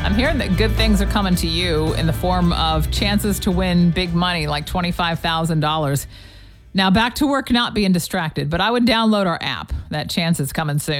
I'm hearing that good things are coming to you in the form of chances to win big money, like $25,000. Now, back to work, not being distracted, but I would download our app. That chance is coming soon.